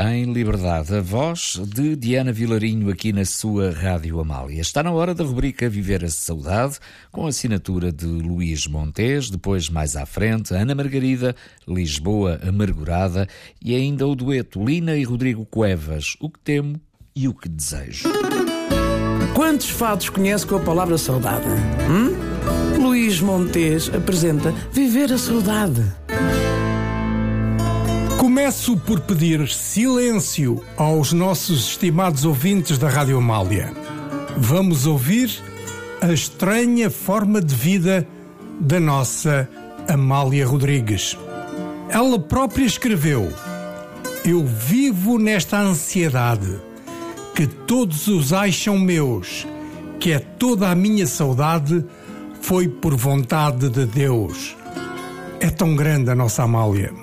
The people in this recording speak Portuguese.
em Liberdade, a voz de Diana Vilarinho aqui na sua Rádio Amália. Está na hora da rubrica Viver a Saudade, com a assinatura de Luís Montes, depois mais à frente Ana Margarida, Lisboa Amargurada e ainda o dueto Lina e Rodrigo Cuevas, O que Temo e O que Desejo. Quantos fados conhece com a palavra saudade? Luís Montes apresenta Viver a Saudade. Começo por pedir silêncio aos nossos estimados ouvintes da Rádio Amália. Vamos ouvir a estranha forma de vida da nossa Amália Rodrigues. Ela própria escreveu: eu vivo nesta ansiedade, que todos os acham meus, que é toda a minha saudade, foi por vontade de Deus. É tão grande a nossa Amália.